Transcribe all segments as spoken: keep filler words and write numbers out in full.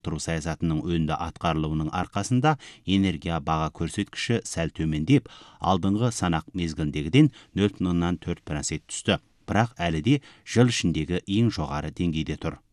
тұру саясатының өнді атқарылуының арқасында энергия баға көрсеткіші сәл төмендеп, алдыңғы санақ мезгіліндегіден нөл бүтін оннан төрт процент түсті. Бірақ әлі де жыл ішіндегі ең жоғары деңгейде тұр.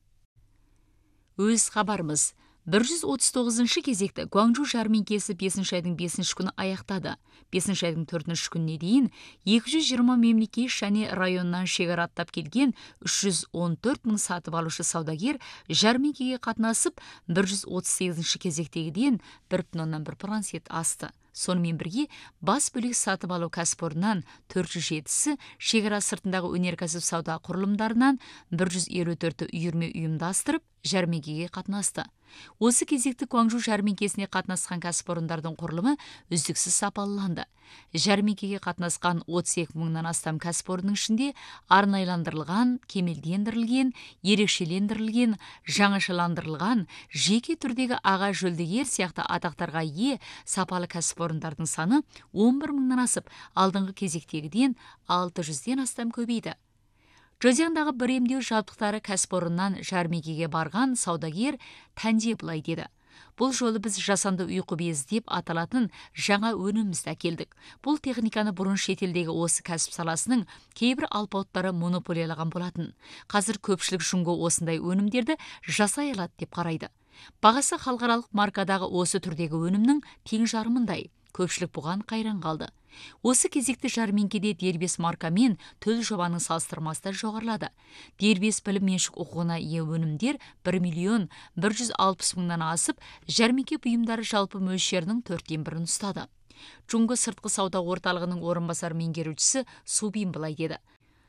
Өз хабарымыз. бір жүз отыз тоғызыншы кезекті Гуанчжоу жәрмеңкесі бесінші айдың бесінші күні аяқтады. бесінші айдың төртінші күніне дейін екі жүз жиырма мемлекет және районнан шекара аттап келген үш жүз он төрт мың сатып алушы саудагер жәрмеңкеге қатынасып, бір жүз отыз сегізінші кезектегіден бір бүтін оннан бір процент асты. Сонымен бірге бас бөлек сатып алу кәсіпорыннан төрт жүз жетісі, шекара сыртындағы өнеркәсіп сауда құрылымдарынан бір жүз елу төрті үйірме ұйымдастырып, жәрмеңкеге қатынасты. Осы кезекті Гуанчжоу жәрмеңкесіне қатынасқан кәсіпорындардың құрылымы үздіксіз сапаланды. Жәрмеңкеге қатынасқан отыз екі мыңнан астам кәсіпорынның ішінде арнайландырылған, кемелдендірілген, ерекшелендірілген, жаңашаландырылған, жеке түрдегі аға жүлдегер сияқты атақтарға ие сапалы кәсіпорындардың саны он бір мыңнан асып, алдыңғы кезектегіден алты жүзден астам көбейді. Джозяндағы бір емдеу жабдықтары кәсіпорыннан жәрмеңкеге барған саудагер Тәнде былай деді. Бұл жолы біз жасанды ұйқы безі деп аталатын жаңа өнімімізді әкелдік. Бұл техниканы бұрын шетелдегі осы кәсіп саласының кейбір алпауыттары монополиялаған болатын. Қазір көпшілік жұңго осындай өнімдерді жасай алады деп қарайды. Бағасы халықаралық маркадағы осы түрдегі өнімнің тең жарымындай. Көпшілік бұған қайран қалды. Осы кезекті жәрмеңкеде дербес маркамен төл жобаның салыстырмасы жоғарылады. Дербес білім меншік құқығына ие өнімдер бір миллион бір жүз алпыс мыңнан асып, жәрмеңке бұйымдары жалпы мөлшерінің төрттен бірін ұстады. Жұңго сыртқы сауда орталығының орынбасар меңгерушісі Субин былай деді.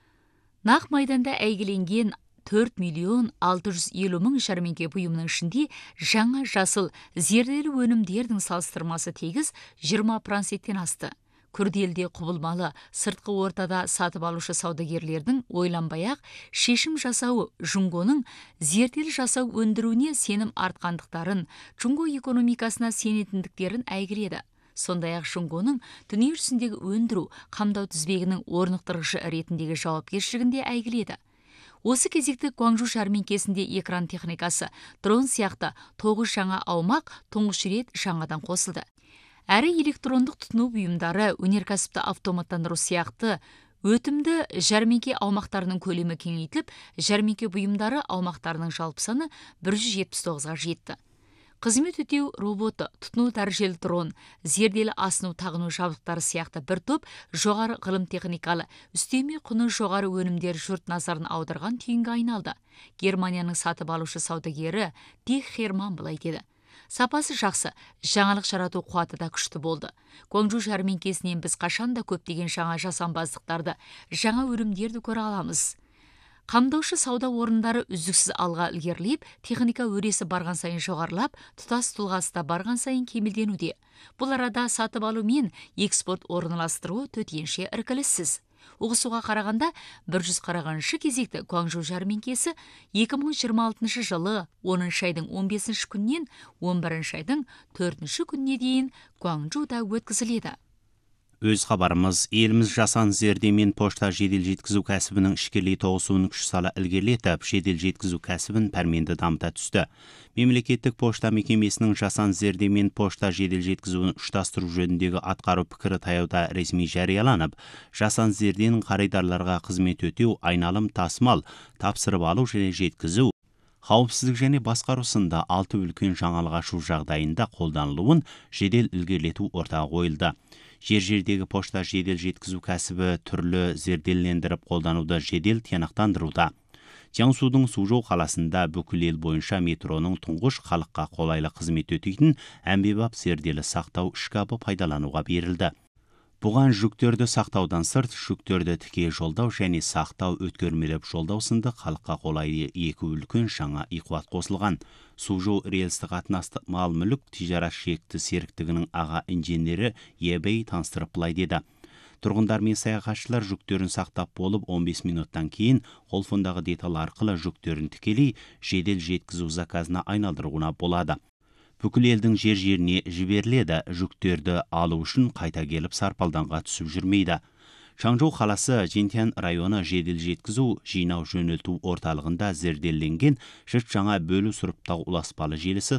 Нақ майданда әйгіленген төрт миллион алты жүз елу мың жәрмеңке бұйымның ішінде жаңа жасыл зерделі өнімдердің салыстырмасы тегіз жиырма проценттен асты. Күрделде құбылмалы сыртқы ортада сатып алушы саудагерлердің ойланбай-ақ шешім жасауы жұңгоның зерделі жасау өндіруіне сенім артқандықтарын, жұңго экономикасына сенетіндіктерін әйгіледі. Сондай-ақ жұңгоның дүниежүзіндегі өндіру қамдау тізбегінің орнықтырғышы ретіндегі жауапкершілігінде әйгіледі. Осы кезекті Гуанчжоу жәрмеңкесінде экран техникасы, дрон сияқты тоғыз жаңа аумақ тұңғыш рет жаңадан қосылды. Әрі электрондық тұтыну бұйымдары, өнеркәсіпті автоматтандыру сияқты өтімді жәрмеңке аумақтарының көлемі кеңейтіліп, жәрмеңке бұйымдары аумақтарының жалпы саны бір жүз жетпіс тоғызға жетті. Қызмет өтеу роботы, тұтыну дәрежелі дрон, зерделі асыну тағыну жабдықтары сияқты бір топ жоғары ғылым техникалы, үстеме құны жоғары өнімдер жұрт назарын аударған түйінге айналды. Германияның сатып алушы саудагері Дих Херман былай деді. Сапасы жақсы, жаңалық жарату қуаты да күшті болды. Гуанчжоу жәрмеңкесінен біз қашанда көптеген жаңа жасампаздықтарды, жаңа өнімдерді көре аламыз. Қамдаушы сауда орындары үздіксіз алға ілгерілеп, техника өресі барған сайын жоғарылап, тұтас тұлғасы да барған сайын кемелденуде. Бұл арада сатып алу мен экспорт орналастыру төтенше іркіліссіз. Ұғысуға қарағанда бір жүз қырықыншы кезекті Гуанчжоу жәрмеңкесі екі мың жиырма алтыншы жылы оныншы айдың он бесінші күннен он бірінші айдың төртінші күніне дейін Гуанчжоуда өткізіледі. Өз хабарымыз, еліміз жасан зерде мен пошта жедел жеткізу кәсібінің ішкерлей тоғысуын күш сала ілгерілетіп, жедел жеткізу кәсібін пәрменді дамыта түсті. Мемлекеттік пошта мекемесінің жасан зерде мен пошта жедел жеткізуін ұштастыру жөніндегі атқару пікірі таяуда ресми жарияланып, жасан зерденің қарайдарларға қызмет өтеу, айналым, тасымал, тапсырып алу және жеткізу, қауіпсіздік және басқару сынды алты үлкен жаңалық ашу жағдайында қолданылуын жедел ілгерілету ортаға қойылды. Жер-жердегі пошта жедел жеткізу кәсібі түрлі зерделендіріп қолдануды жедел тиянақтандыруда. Jiangsuдің Сужоу қаласында бүкіл ел бойынша метроның тұңғыш халыққа қолайлы қызмет өтейтін әмбебап зерделі сақтау шкабы пайдалануға берілді. Бұған жүктерді сақтаудан сырт, жүктерді тіке жолдау және сақтау өткермелеп жолдау сынды халыққа қолайлы екі үлкен жаңа иқуат қосылған. Сужоу рельсті қатынастық мал мүлік тижарат шекті серіктігінің аға инженері Ебей таныстырып былай деді. Тұрғындар мен саяхатшылар жүктерін сақтап болып он бес минуттан кейін қолфондағы детал арқылы жүктерін тікелей жедел жеткізу заказына айналдыруына болады. Бүкіл елдің жер-жеріне жіберіледі, жүктерді алу үшін қайта келіп сарпалданға түсіп жүрмейді. Шаңжоу қаласы Жинтян районы жедел жеткізу жинау жөнелту орталығында зерделенген жұрт жаңа бөлу сұрыптағы ұласпалы желісі